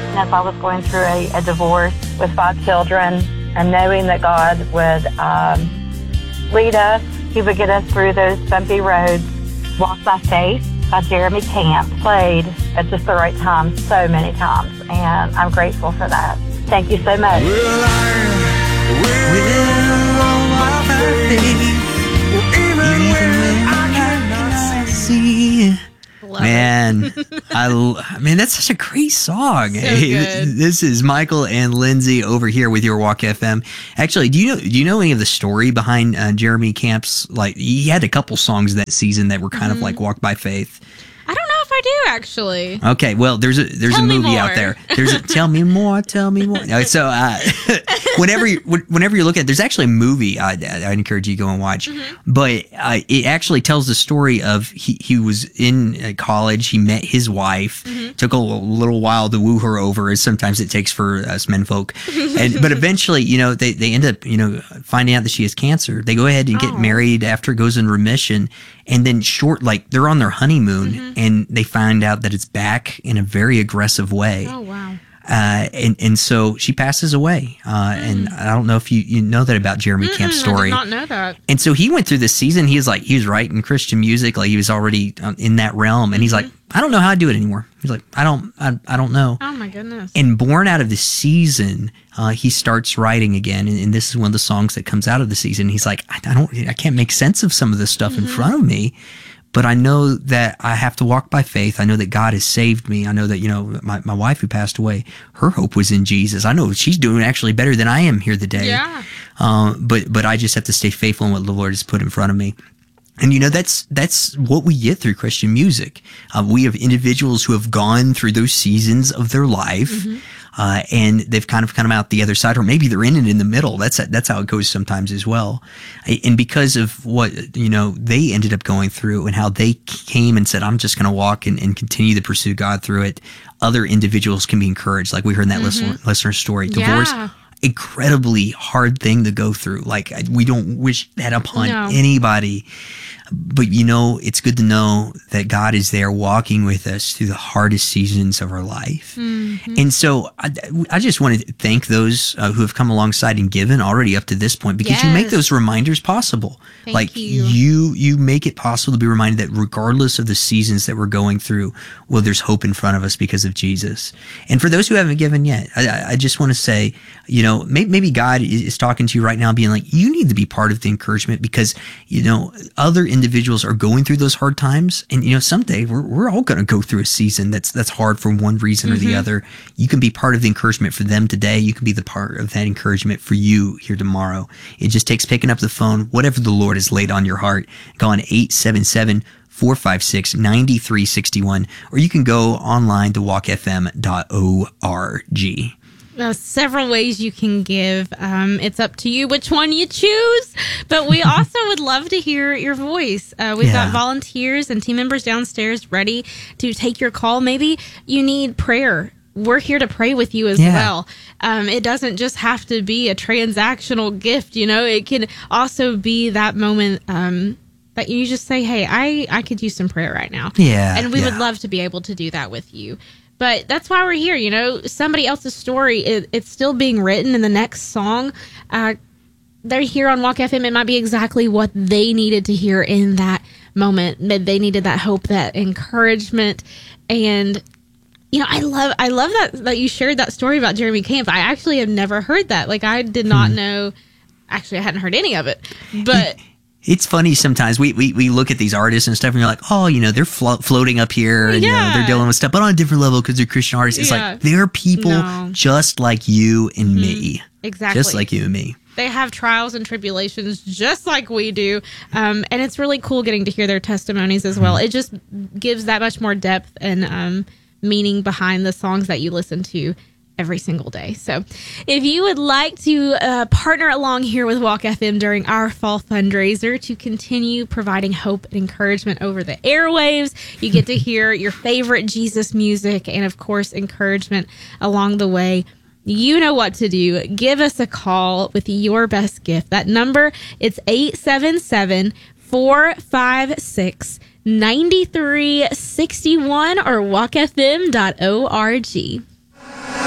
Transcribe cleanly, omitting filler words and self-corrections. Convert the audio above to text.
As I was going through a divorce with 5 children, and knowing that God would lead us, He would get us through those bumpy roads. Walk by Faith by Jeremy Camp played at just the right time so many times, and I'm grateful for that. Thank you so much. Will walk by faith, even when I cannot see. Man, that's such a great song. So hey, good. This is Michael and Lindsay over here with your Walk FM. Actually, do you know any of the story behind Jeremy Camp's? Like, he had a couple songs that season that were kind of like Walk by Faith. I don't know if I do, actually. Okay, well, there's a Tell me movie more. out there. Tell me more. So whenever you look at, there's actually a movie I'd encourage you to go and watch. But it actually tells the story of he was in college. He met his wife. Took a little while to woo her over, as sometimes it takes for us menfolk. But eventually, they end up finding out that she has cancer. They go ahead and get married after it goes in remission. And then they're on their honeymoon and they find out that it's back in a very aggressive way. Oh, wow. And so she passes away. And I don't know if you know that about Jeremy Camp's story. I did not know that. And so he went through this season. He was writing Christian music. Like, he was already in that realm. And he's like, I don't know how to do it anymore. He's like, I don't know. Oh, my goodness. And born out of the season, he starts writing again. And this is one of the songs that comes out of the season. He's like, I can't make sense of some of this stuff in front of me. But I know that I have to walk by faith. I know that God has saved me. I know that, my wife who passed away, her hope was in Jesus. I know she's doing actually better than I am here today. Yeah. But I just have to stay faithful in what the Lord has put in front of me. And that's what we get through Christian music. We have individuals who have gone through those seasons of their life, and they've kind of come out the other side, or maybe they're in it in the middle. That's how it goes sometimes as well. And because of what they ended up going through, and how they came and said, "I'm just going to walk and continue to pursue God through it," other individuals can be encouraged. Like we heard in that listener story, divorce. Yeah. Incredibly hard thing to go through. Like, we don't wish that upon anybody. But, it's good to know that God is there walking with us through the hardest seasons of our life. And so I just want to thank those who have come alongside and given already up to this point, because you make those reminders possible. Thank you. You make it possible to be reminded that regardless of the seasons that we're going through, there's hope in front of us because of Jesus. And for those who haven't given yet, I just want to say, maybe God is talking to you right now, being like, you need to be part of the encouragement, because, other individuals are going through those hard times. And, someday we're all going to go through a season that's hard for one reason or the other. You can be part of the encouragement for them today. You can be the part of that encouragement for you here tomorrow. It just takes picking up the phone, whatever the Lord has laid on your heart. Go on 877-456-9361, or you can go online to walkfm.org. Several ways you can give. It's up to you which one you choose, but we also would love to hear your voice. We've got volunteers and team members downstairs ready to take your call. Maybe you need prayer. We're here to pray with you as well. It doesn't just have to be a transactional gift. It can also be that moment that you just say, hey, I could use some prayer right now. And we would love to be able to do that with you. But that's why we're here. Somebody else's story, it's still being written in the next song. They're here on Walk FM. It might be exactly what they needed to hear in that moment. They needed that hope, that encouragement. And, I love that you shared that story about Jeremy Camp. I actually have never heard that. Like, I did not know. Actually, I hadn't heard any of it. But it's funny sometimes we look at these artists and stuff, and you're like, they're floating up here, and they're dealing with stuff, but on a different level because they're Christian artists. It's like, they're people just like you and me. Exactly. Just like you and me. They have trials and tribulations just like we do. And it's really cool getting to hear their testimonies as well. It just gives that much more depth and meaning behind the songs that you listen to every single day. So if you would like to partner along here with Walk FM during our fall fundraiser to continue providing hope and encouragement over the airwaves, you get to hear your favorite Jesus music and, of course, encouragement along the way. You know what to do. Give us a call with your best gift. That number, it's 877-456-9361 or walkfm.org.